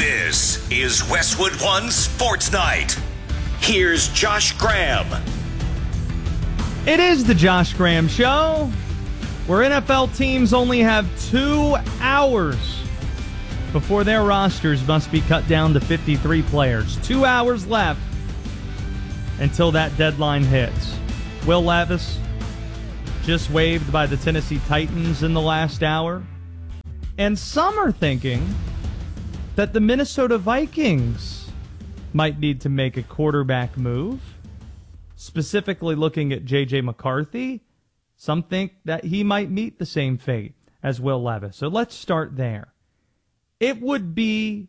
This is Westwood One Sports Night. Here's Josh Graham. It is the Josh Graham Show, where NFL teams only have 2 hours before their rosters must be cut down to 53 players. 2 hours left until that deadline hits. Will Levis just waived by the Tennessee Titans in the last hour. And some are thinking that the Minnesota Vikings might need to make a quarterback move, specifically looking at J.J. McCarthy. Some think that he might meet the same fate as Will Levis. So let's start there. It would be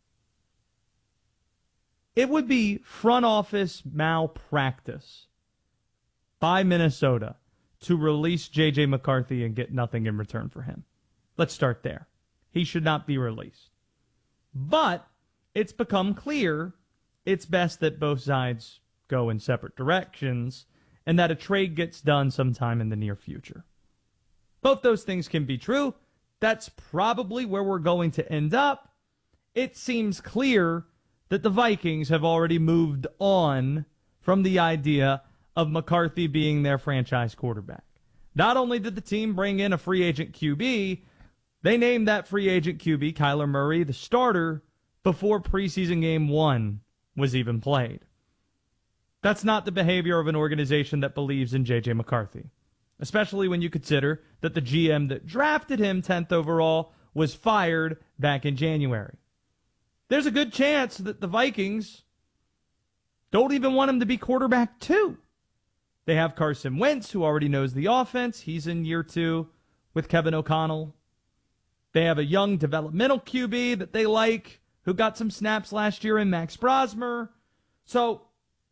front office malpractice by Minnesota to release J.J. McCarthy and get nothing in return for him. Let's start there. He should not be released. But it's become clear it's best that both sides go in separate directions and that a trade gets done sometime in the near future. Both those things can be true. That's probably where we're going to end up. It seems clear that the Vikings have already moved on from the idea of McCarthy being their franchise quarterback. Not only did the team bring in a free agent QB, they named that free agent QB, Kyler Murray, the starter before preseason game 1 was even played. That's not the behavior of an organization that believes in J.J. McCarthy, especially when you consider that the GM that drafted him 10th overall was fired back in January. There's a good chance that the Vikings don't even want him to be quarterback 2. They have Carson Wentz, who already knows the offense. He's in year 2 with Kevin O'Connell. They have a young developmental QB that they like, who got some snaps last year in Max Brosmer. So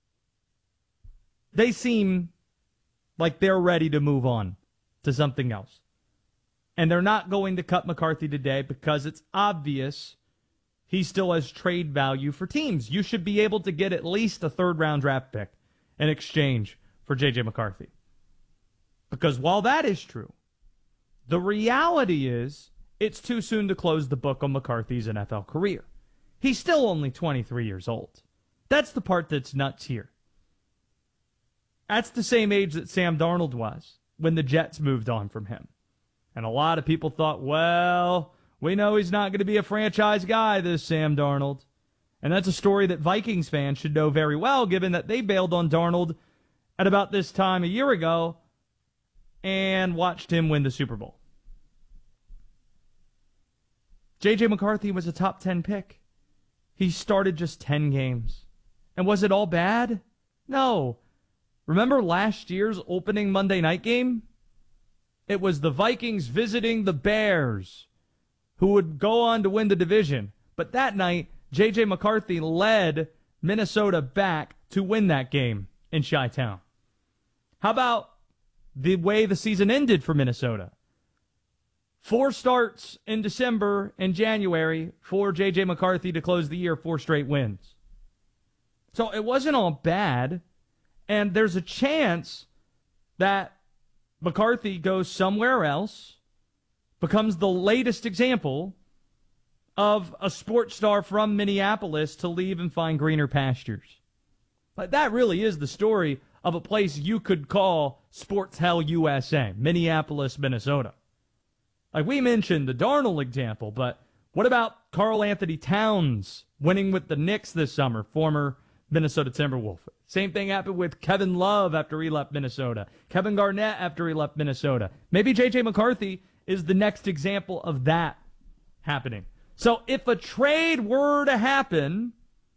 they seem like they're ready to move on to something else. And they're not going to cut McCarthy today because it's obvious he still has trade value for teams. You should be able to get at least a third-round draft pick in exchange for J.J. McCarthy. Because while that is true, the reality is it's too soon to close the book on McCarthy's NFL career. He's still only 23 years old. That's the part that's nuts here. That's the same age that Sam Darnold was when the Jets moved on from him. And a lot of people thought, well, we know he's not going to be a franchise guy, this Sam Darnold. And that's a story that Vikings fans should know very well, given that they bailed on Darnold at about this time a year ago and watched him win the Super Bowl. J.J. McCarthy was a top 10 pick. He started just 10 games. And was it all bad? No. Remember last year's opening Monday night game? It was the Vikings visiting the Bears, who would go on to win the division. But that night, J.J. McCarthy led Minnesota back to win that game in Chi-Town. How about the way the season ended for Minnesota? 4 starts in December and January for J.J. McCarthy to close the year, 4 straight wins. So it wasn't all bad, and there's a chance that McCarthy goes somewhere else, becomes the latest example of a sports star from Minneapolis to leave and find greener pastures. But that really is the story of a place you could call Sports Hell USA, Minneapolis, Minnesota. Like we mentioned the Darnold example, but what about Karl Anthony Towns winning with the Knicks this summer, former Minnesota Timberwolf? Same thing happened with Kevin Love after he left Minnesota, Kevin Garnett after he left Minnesota. Maybe J.J. McCarthy is the next example of that happening. So if a trade were to happen,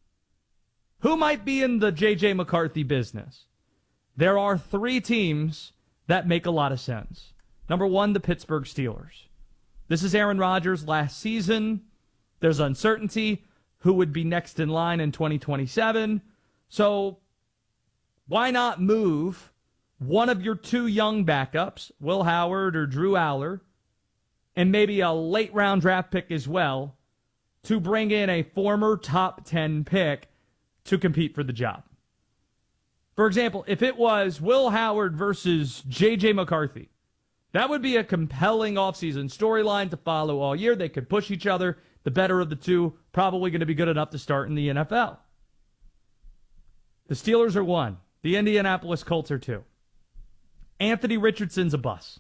who might be in the J.J. McCarthy business? There are 3 teams that make a lot of sense. Number 1, the Pittsburgh Steelers. This is Aaron Rodgers last season. There's uncertainty who would be next in line in 2027. So why not move one of your 2 young backups, Will Howard or Drew Aller, and maybe a late-round draft pick as well, to bring in a former top 10 pick to compete for the job? For example, if it was Will Howard versus J.J. McCarthy, that would be a compelling offseason storyline to follow all year. They could push each other the better of the two, probably going to be good enough to start in the NFL. The Steelers are 1. The Indianapolis Colts are 2. Anthony Richardson's a bust.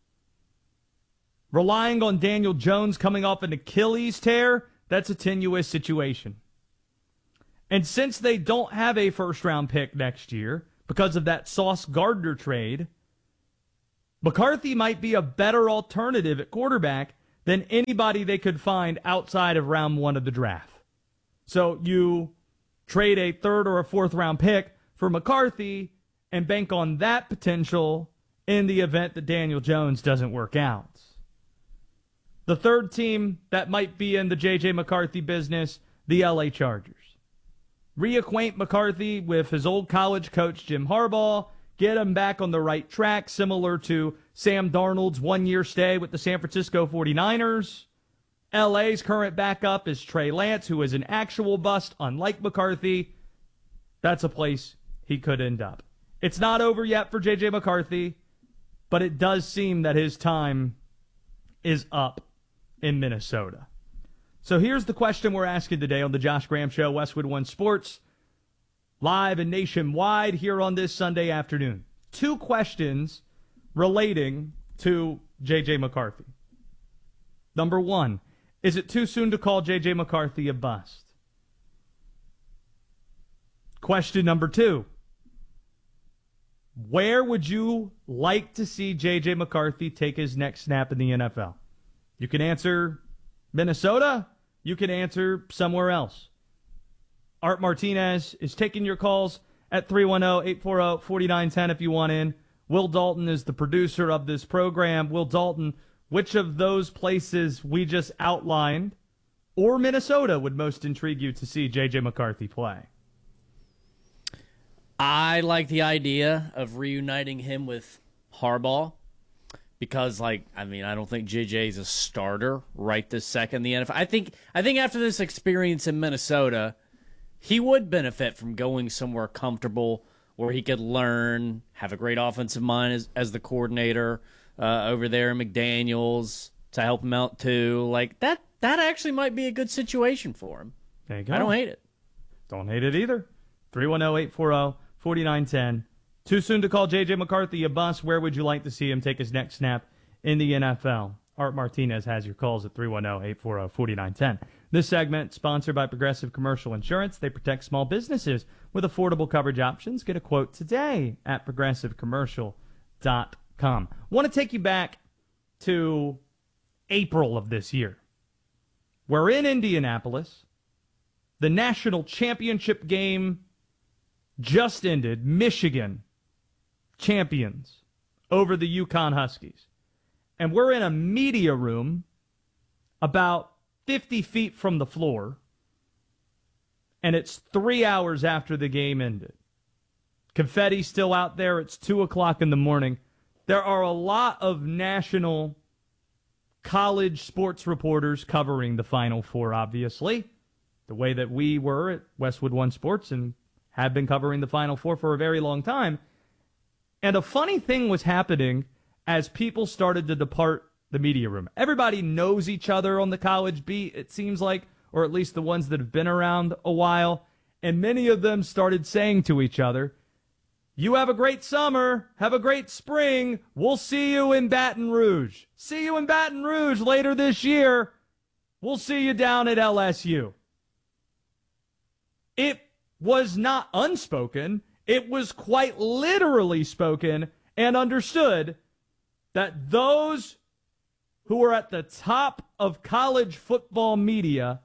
Relying on Daniel Jones coming off an Achilles tear, that's a tenuous situation. And since they don't have a first-round pick next year because of that Sauce Gardner trade, McCarthy might be a better alternative at quarterback than anybody they could find outside of round 1 of the draft. So you trade a third or a fourth-round pick for McCarthy and bank on that potential in the event that Daniel Jones doesn't work out. The third team that might be in the J.J. McCarthy business, the L.A. Chargers. Reacquaint McCarthy with his old college coach, Jim Harbaugh. Get him back on the right track, similar to Sam Darnold's one-year stay with the San Francisco 49ers. L.A.'s current backup is Trey Lance, who is an actual bust, unlike McCarthy. That's a place he could end up. It's not over yet for J.J. McCarthy, but it does seem that his time is up in Minnesota. So here's the question we're asking today on the Josh Graham Show, Westwood One Sports, live and nationwide here on this Sunday afternoon. 2 questions relating to J.J. McCarthy. Number 1, is it too soon to call J.J. McCarthy a bust? Question number 2, where would you like to see J.J. McCarthy take his next snap in the NFL? You can answer Minnesota. You can answer somewhere else. Art Martinez is taking your calls at 310-840-4910 if you want in. Will Dalton is the producer of this program. Will Dalton, which of those places we just outlined or Minnesota would most intrigue you to see J.J. McCarthy play? I like the idea of reuniting him with Harbaugh because, I don't think JJ's a starter right this second in the NFL. I think after this experience in Minnesota, he would benefit from going somewhere comfortable where he could learn, have a great offensive mind as the coordinator over there in McDaniels to help him out too. That actually might be a good situation for him. There you go. I don't hate it. Don't hate it either. 310-840-4910. Too soon to call J.J. McCarthy a bust. Where would you like to see him take his next snap in the NFL? Art Martinez has your calls at 310-840-4910. This segment sponsored by Progressive Commercial Insurance. They protect small businesses with affordable coverage options. Get a quote today at progressivecommercial.com. Want to take you back to April of this year. We're in Indianapolis. The national championship game just ended. Michigan champions over the UConn Huskies. And we're in a media room about 50 feet from the floor. And it's 3 hours after the game ended. Confetti's still out there. It's 2 o'clock in the morning. There are a lot of national college sports reporters covering the Final Four, obviously. The way that we were at Westwood One Sports and have been covering the Final Four for a very long time. And a funny thing was happening as people started to depart the media room. Everybody knows each other on the college beat, it seems like, or at least the ones that have been around a while. And many of them started saying to each other, "You have a great summer. Have a great spring. We'll see you in Baton Rouge. See you in Baton Rouge later this year. We'll see you down at LSU." It was not unspoken. It was quite literally spoken and understood that those who are at the top of college football media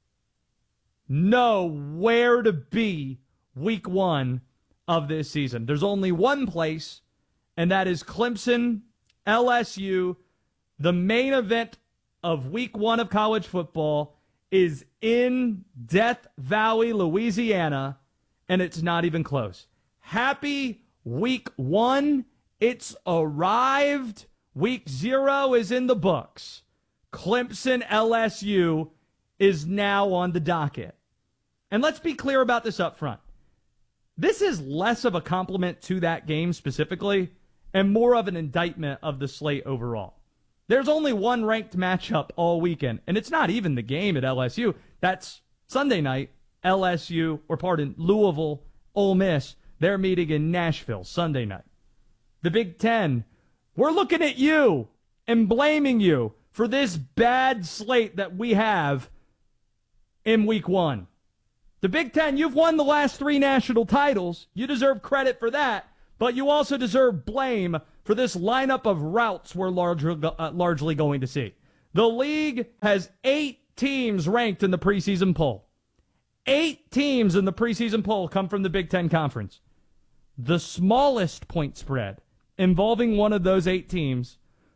know where to be week 1 of this season. There's only one place, and that is Clemson, LSU. The main event of week 1 of college football is in Death Valley, Louisiana, and it's not even close. Happy week 1. It's arrived. Week 0 is in the books. Clemson LSU is now on the docket. And let's be clear about this up front. This is less of a compliment to that game specifically and more of an indictment of the slate overall. There's only one ranked matchup all weekend, and it's not even the game at LSU. That's Sunday night, Louisville, Ole Miss. They're meeting in Nashville Sunday night. The Big Ten, we're looking at you and blaming you for this bad slate that we have in week one. The Big Ten, you've won the last 3 national titles. You deserve credit for that, but you also deserve blame for this lineup of routes we're largely going to see. The league has 8 teams ranked in the preseason poll. 8 teams in the preseason poll come from the Big Ten Conference. The smallest point spread involving one of those 8 teams,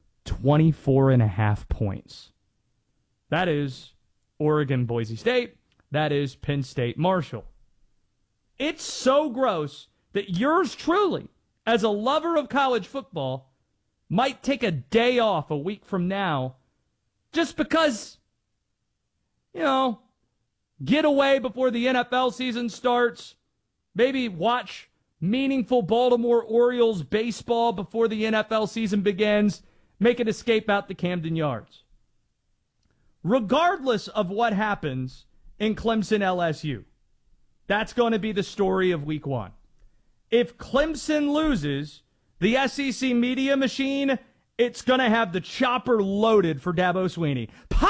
24.5 points. That is Oregon, Boise State. That is Penn State, Marshall. It's so gross that yours truly, as a lover of college football, might take a day off a week from now just because, get away before the NFL season starts, maybe watch meaningful Baltimore Orioles baseball before the NFL season begins, make an escape out to Camden Yards. Regardless of what happens in Clemson LSU, that's going to be the story of week one. If Clemson loses, the SEC media machine, it's going to have the chopper loaded for Dabo Swinney.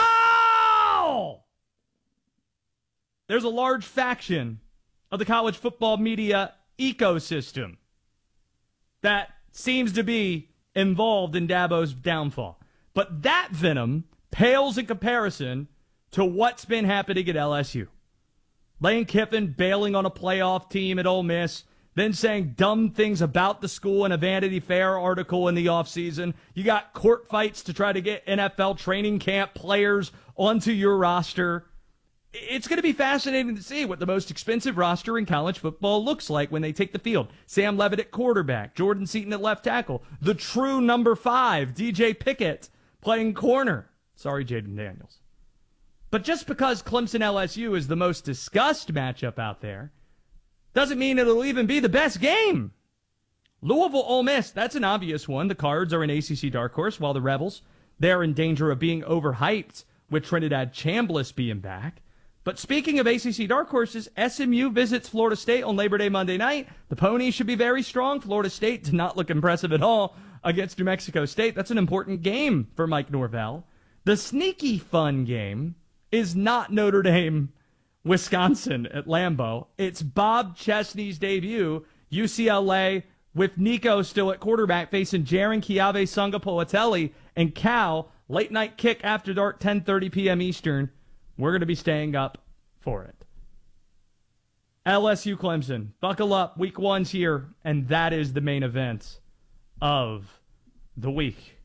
Pow! There's a large faction of the college football media ecosystem that seems to be involved in Dabo's downfall. But that venom pales in comparison to what's been happening at LSU. Lane Kiffin bailing on a playoff team at Ole Miss, then saying dumb things about the school in a Vanity Fair article in the offseason. You got court fights to try to get NFL training camp players onto your roster. It's going to be fascinating to see what the most expensive roster in college football looks like when they take the field. Sam Levitt at quarterback, Jordan Seaton at left tackle, the true number 5, DJ Pickett, playing corner. Sorry, Jaden Daniels. But just because Clemson LSU is the most discussed matchup out there doesn't mean it'll even be the best game. Louisville Ole Miss, that's an obvious one. The Cards are an ACC dark horse, while the Rebels, they're in danger of being overhyped with Trinidad Chambliss being back. But speaking of ACC dark horses, SMU visits Florida State on Labor Day Monday night. The Ponies should be very strong. Florida State did not look impressive at all against New Mexico State. That's an important game for Mike Norvell. The sneaky fun game is not Notre Dame, Wisconsin at Lambeau. It's Bob Chesney's debut, UCLA, with Nico still at quarterback, facing Jaron Kiave Sungapolatelli and Cal. Late night kick after dark, 10:30 p.m. Eastern. We're going to be staying up for it. LSU Clemson. Buckle up. Week one's here, and that is the main event of the week.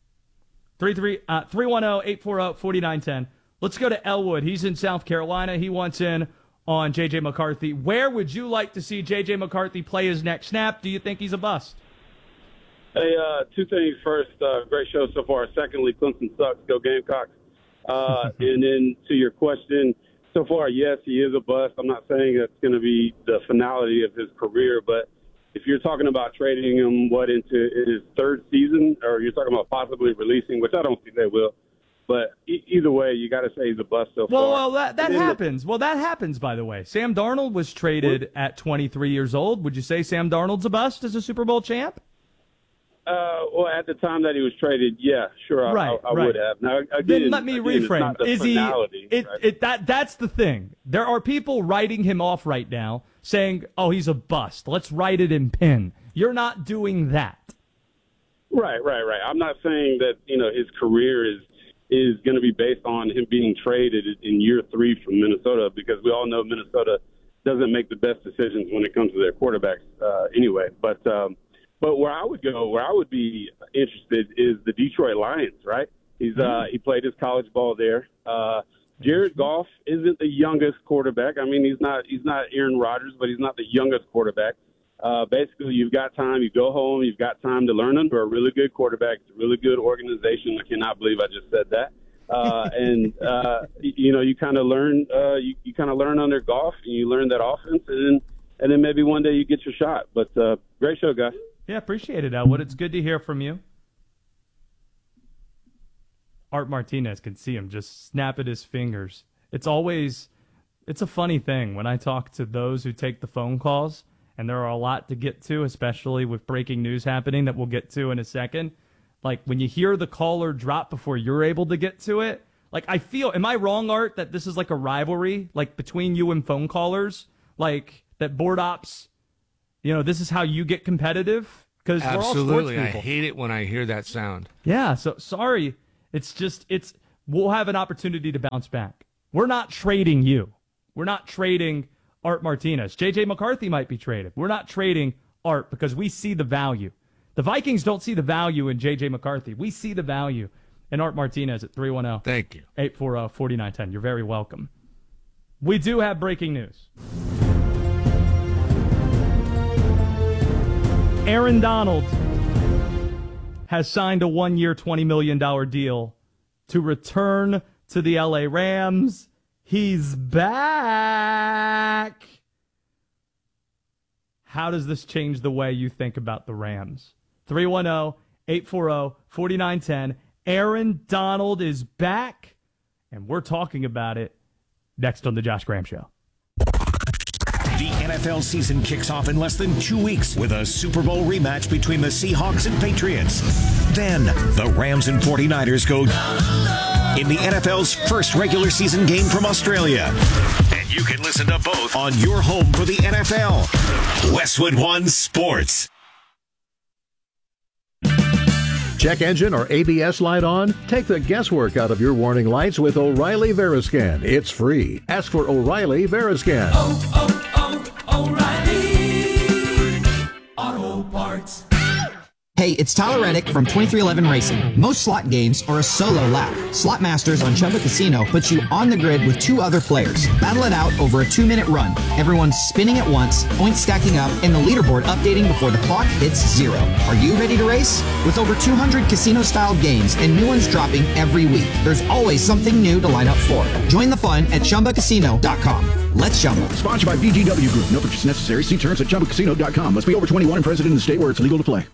310-840-4910. Let's go to Elwood. He's in South Carolina. He wants in on J.J. McCarthy. Where would you like to see J.J. McCarthy play his next snap? Do you think he's a bust? Hey, 2 things. First, great show so far. Secondly, Clemson sucks. Go Gamecocks. And then to your question, so far, yes, he is a bust. I'm not saying that's going to be the finality of his career, but if you're talking about trading him, into his 3rd season, or you're talking about possibly releasing, which I don't think they will, but either way, you got to say he's a bust so far. Well, that happens. That happens, by the way. Sam Darnold was traded at 23 years old. Would you say Sam Darnold's a bust as a Super Bowl champ? Well, at the time that he was traded, yeah, sure, I would have. Now, again, then let me reframe. Is finality, he? That's the thing. There are people writing him off right now, saying, "Oh, he's a bust. Let's write it in pen." You're not doing that. Right. I'm not saying that his career is going to be based on him being traded in year 3 from Minnesota, because we all know Minnesota doesn't make the best decisions when it comes to their quarterbacks anyway. But where I would be interested is the Detroit Lions, right? He played his college ball there. Jared Goff isn't the youngest quarterback. I mean, he's not Aaron Rodgers, but he's not the youngest quarterback. Basically, you've got time. You go home. You've got time to learn under a really good quarterback. It's a really good organization. I cannot believe I just said that. You kind of learn. You kind of learn under Goff, and you learn that offense, and then maybe one day you get your shot. But great show, guys. Yeah, appreciate it, Elwood. It's good to hear from you. Art Martinez can see him just snap at his fingers. It's a funny thing when I talk to those who take the phone calls, and there are a lot to get to, especially with breaking news happening that we'll get to in a second. Like, when you hear the caller drop before you're able to get to it, like, I feel, am I wrong, Art, that this is like a rivalry, like, between you and phone callers? Like, that board ops, this is how you get competitive? Because we're all sports people. I hate it when I hear that sound. Yeah, so sorry. We'll have an opportunity to bounce back. We're not trading you. We're not trading Art Martinez. J.J. McCarthy might be traded. We're not trading Art because we see the value. The Vikings don't see the value in J.J. McCarthy. We see the value in Art Martinez at 310. Thank you. 840-4910. You're very welcome. We do have breaking news. Aaron Donald has signed a 1-year, $20 million deal to return to the LA Rams. He's back. How does this change the way you think about the Rams? 310-840-4910. Aaron Donald is back, and we're talking about it next on The Josh Graham Show. The NFL season kicks off in less than 2 weeks with a Super Bowl rematch between the Seahawks and Patriots. Then, the Rams and 49ers go in the NFL's first regular season game from Australia. And you can listen to both on your home for the NFL. Westwood One Sports. Check engine or ABS light on? Take the guesswork out of your warning lights with O'Reilly Veriscan. It's free. Ask for O'Reilly Veriscan. O'Reilly Auto Parts. Hey, it's Tyler Reddick from 2311 Racing. Most slot games are a solo lap. Slot Masters on Chumba Casino puts you on the grid with 2 other players. Battle it out over a 2-minute run. Everyone's spinning at once, points stacking up, and the leaderboard updating before the clock hits 0. Are you ready to race? With over 200 casino-style games and new ones dropping every week, there's always something new to line up for. Join the fun at ChumbaCasino.com. Let's Chumba. Sponsored by VGW Group. No purchase necessary. See terms at ChumbaCasino.com. Must be over 21 and present in the state where it's legal to play.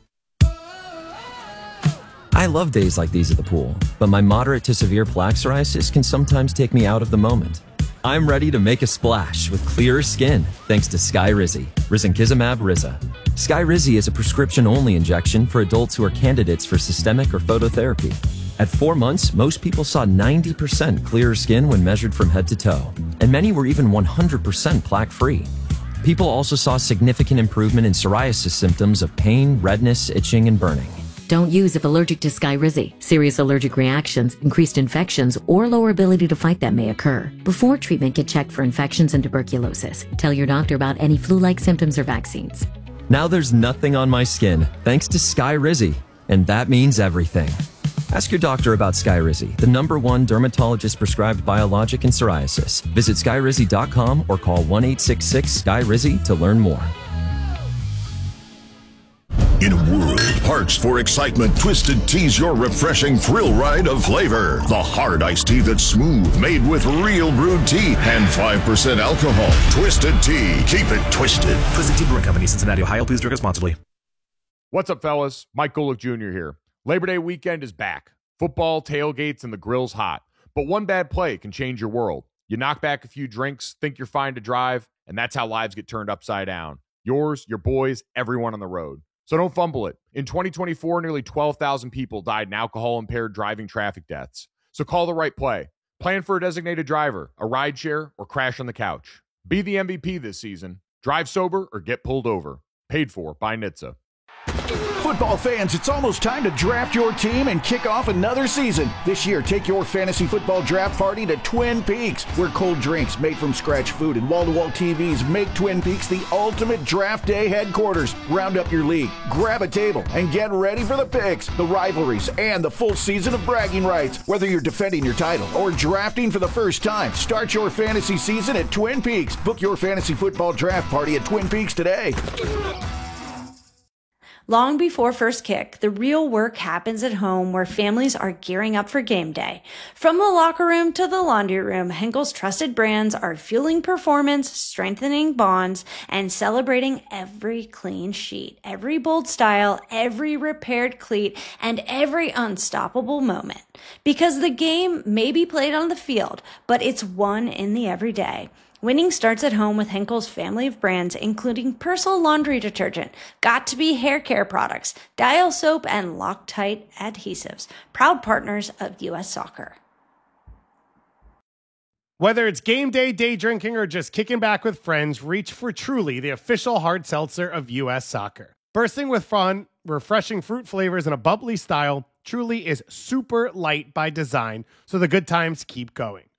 I love days like these at the pool, but my moderate to severe plaque psoriasis can sometimes take me out of the moment. I'm ready to make a splash with clearer skin thanks to Skyrizi, risankizumab Riza. Skyrizi is a prescription-only injection for adults who are candidates for systemic or phototherapy. At 4 months, most people saw 90% clearer skin when measured from head to toe, and many were even 100% plaque-free. People also saw significant improvement in psoriasis symptoms of pain, redness, itching, and burning. Don't use if allergic to Skyrizi. Serious allergic reactions, increased infections, or lower ability to fight them may occur. Before treatment, get checked for infections and tuberculosis. Tell your doctor about any flu-like symptoms or vaccines. Now there's nothing on my skin, thanks to Skyrizi, and that means everything. Ask your doctor about Skyrizi, the #1 dermatologist-prescribed biologic in psoriasis. Visit Skyrizi.com or call 1-866-SKY-RIZI to learn more. In a world parched for excitement, Twisted Tea's your refreshing thrill ride of flavor. The hard iced tea that's smooth, made with real brewed tea and 5% alcohol. Twisted Tea. Keep it twisted. Twisted Tea Brewing Company, Cincinnati, Ohio. Please drink responsibly. What's up, fellas? Mike Golick Jr. here. Labor Day weekend is back. Football, tailgates, and the grill's hot. But one bad play can change your world. You knock back a few drinks, think you're fine to drive, and that's how lives get turned upside down. Yours, your boys, everyone on the road. So don't fumble it. In 2024, nearly 12,000 people died in alcohol-impaired driving traffic deaths. So call the right play. Plan for a designated driver, a rideshare, or crash on the couch. Be the MVP this season. Drive sober or get pulled over. Paid for by NHTSA. Football fans, it's almost time to draft your team and kick off another season. This year, take your fantasy football draft party to Twin Peaks, where cold drinks, made from scratch food, and wall-to-wall TVs make Twin Peaks the ultimate draft day headquarters. Round up your league, grab a table, and get ready for the picks, the rivalries, and the full season of bragging rights. Whether you're defending your title or drafting for the first time, start your fantasy season at Twin Peaks. Book your fantasy football draft party at Twin Peaks today. Long before first kick, the real work happens at home where families are gearing up for game day. From the locker room to the laundry room, Henkel's trusted brands are fueling performance, strengthening bonds, and celebrating every clean sheet, every bold style, every repaired cleat, and every unstoppable moment. Because the game may be played on the field, but it's won in the everyday. Winning starts at home with Henkel's family of brands, including Persil laundry detergent, Got2b hair care products, Dial soap, and Loctite adhesives. Proud partners of U.S. Soccer. Whether it's game day, day drinking, or just kicking back with friends, reach for Truly, the official hard seltzer of U.S. Soccer. Bursting with fun, refreshing fruit flavors, and a bubbly style, Truly is super light by design, so the good times keep going.